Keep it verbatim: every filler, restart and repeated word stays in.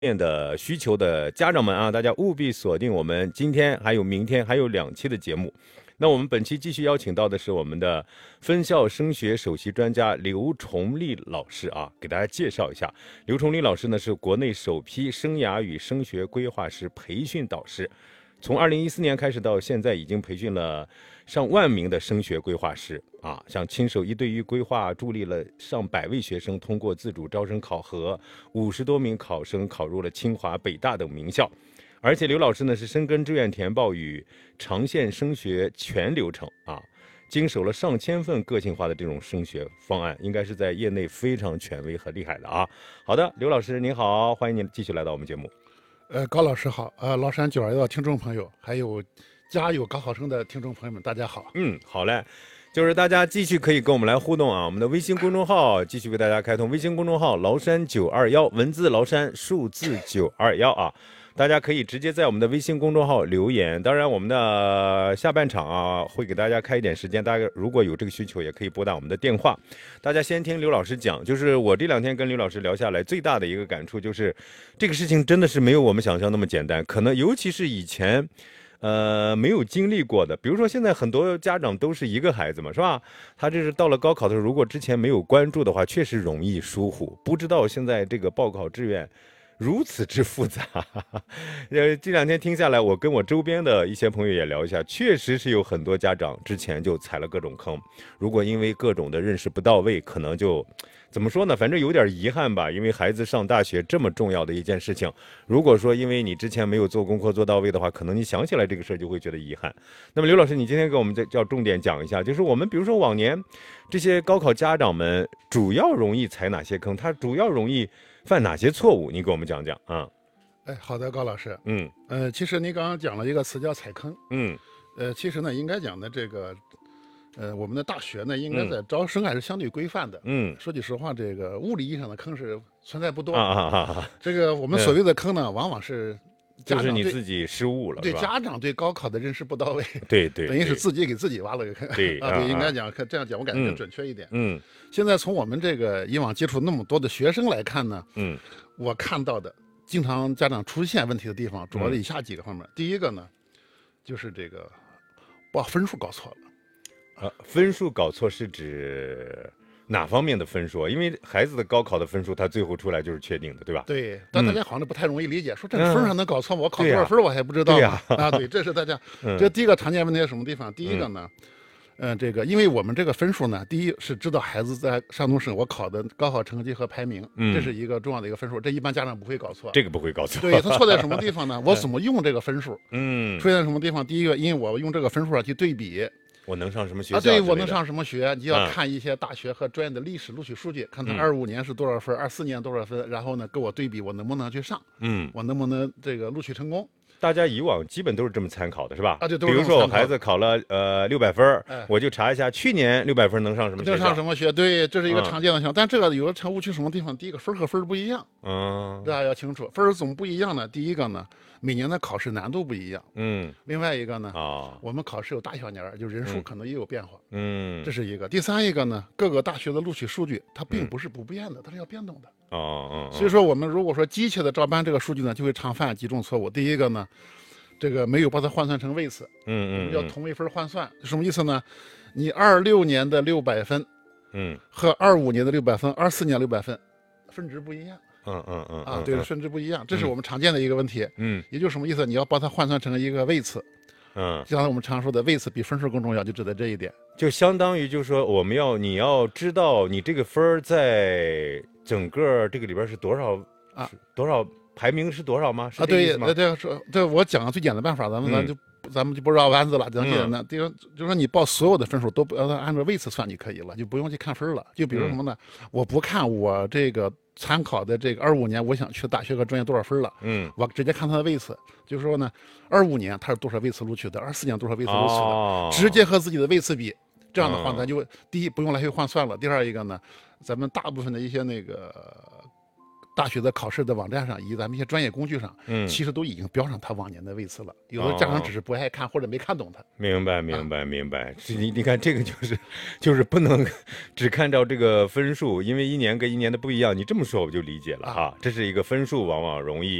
面的需求的家长们啊，大家务必锁定我们今天还有明天还有两期的节目。那我们本期继续邀请到的是我们的分校升学首席专家刘崇利老师啊，给大家介绍一下。刘崇利老师呢是国内首批生涯与升学规划师培训导师，从二零一四年开始到现在，已经培训了上万名的升学规划师啊，像亲手一对一规划，助力了上百位学生通过自主招生考核，五十多名考生考入了清华、北大等名校。而且刘老师呢是深耕志愿填报与长线升学全流程啊，经手了上千份个性化的这种升学方案，应该是在业内非常权威和厉害的啊。好的，刘老师您好，欢迎您继续来到我们节目。 呃，高老师好，呃，崂山九二幺的听众朋友，还有家有高考生的听众朋友们，大家好。 嗯，好嘞，就是大家继续可以跟我们来互动啊，我们的微信公众号继续为大家开通，微信公众号崂山九二幺，文字崂山，数字九二幺啊。大家可以直接在我们的微信公众号留言，当然我们的下半场啊会给大家开一点时间，大家如果有这个需求也可以拨打我们的电话。大家先听刘老师讲，就是我这两天跟刘老师聊下来，最大的一个感触就是这个事情真的是没有我们想象那么简单，可能尤其是以前呃没有经历过的，比如说现在很多家长都是一个孩子嘛，是吧？他这是到了高考的时候，如果之前没有关注的话，确实容易疏忽，不知道现在这个报考志愿如此之复杂。呃，这两天听下来，我跟我周边的一些朋友也聊一下，确实是有很多家长之前就踩了各种坑，如果因为各种的认识不到位，可能就怎么说呢，反正有点遗憾吧，因为孩子上大学这么重要的一件事情，如果说因为你之前没有做功课做到位的话，可能你想起来这个事儿就会觉得遗憾。那么刘老师，你今天给我们要重点讲一下，就是我们比如说往年这些高考家长们主要容易踩哪些坑，他主要容易犯哪些错误，你给我们讲讲啊？ 哎，好的，高老师。 嗯， 呃，其实您刚刚讲了一个词叫踩坑。 嗯， 呃，其实呢，应该讲的这个，呃，我们的大学呢，应该在招生还是相对规范的。 嗯， 说句实话，这个物理意义上的坑是存在不多。 啊啊啊啊！ 这个我们所谓的坑呢，往往是家就是长对你自己失误了， 对是吧？ 家长对高考的认识不到位， 对对， 等于是对自己给自己挖了个坑。啊， 对啊对，应啊该讲这样讲，我感觉更准确一点。 嗯现在从我们这个以往接触那么多的学生来看呢， 嗯我看到的经常家长出现问题的地方，主要的以下几个方面。第一个呢，就是这个把分数搞错了。 呃，分数搞错是指哪方面的分数啊？因为孩子的高考的分数，他最后出来就是确定的，对吧？ 对，但大家好像不太容易理解，说这分上能搞错吗？我考多对呀少分我还不知道对吗？ 呀啊，对，这是大家嗯这第一个常见问题是什么地方？第一个呢，呃，这个因为我们这个分数呢，第一是知道孩子在山东省我考的高考成绩和排名， 嗯这是一个重要的一个分数，这一般家长不会搞错。 这个不会搞错。 对，他错在什么地方呢？我怎么用这个分数？ 嗯， 出现什么地方？第一个，因为我用这个分数啊去对比我能上什么学校啊， 之类的？ 对我能上什么学，你要嗯看一些大学和专业的历史录取数据，看他嗯二五年是多少分，二四年多少分，然后呢跟我对比，我能不能去上， 嗯， 我能不能这个录取成功？ 大家以往基本都是这么参考的，是吧？ 啊对都比如是这么参考说我孩子考了呃六百分儿哎， 我就查一下去年六百分能上什么学能校。 上什么学？对，这是一个嗯常见的情况。但这个有个常误区什么地方？第一个分儿和分儿不一样， 嗯大家要清楚，分儿怎么不一样呢？第一个呢，每年的考试难度不一样， 嗯另外一个呢， 啊我们考试有大小年儿，就人数嗯可能也有变化。 嗯这是一个。第三一个呢，各个大学的录取数据它并不是不变的，它是要变动的。 哦哦， 所以说，我们如果说机械的照搬这个数据呢，就会常犯几种错误。第一个呢，这个没有把它换算成位次，我嗯嗯们叫同位分换算，什么意思呢？你二六年的六百分嗯和二五年的六百分、二四年六百分，分值不一样嗯嗯嗯啊，对，分值不一样，这是我们常见的一个问题。 嗯也就是什么意思？你要把它换算成一个位次， 嗯， 就像我们常说的位次比分数更重要，就指的这一点。 就相当于就是说，我们要你要知道你这个分儿在整个这个里边是多少啊是多少排名是多少吗？是啊，对， 这个意思吗那？这说这我讲个最简单的办法，咱们咱嗯就咱们就不绕弯子了，讲简单的。第一，就说你报所有的分数都不要按照位次算就可以了，就不用去看分了。就比如什么呢？我不看我这个参考的这个二五年我想去的大学和专业多少分了， 嗯， 我直接看它的位次，就是说呢，二五年它是多少位次录取的，二四年多少位次录取的， 哦， 直接和自己的位次比。这样的话， 哦咱就第一不用来回换算了。第二一个呢，咱们大部分的一些那个大学的考试的网站上以及咱们一些专业工具上， 嗯， 其实都已经标上他往年的位次了。有的家长只是不爱看或者没看懂他。 明白，明白，明白。你你看这个就是就是不能只看到这个分数，因为一年跟一年的不一样。你这么说我就理解了啊，这是一个分数往往容易。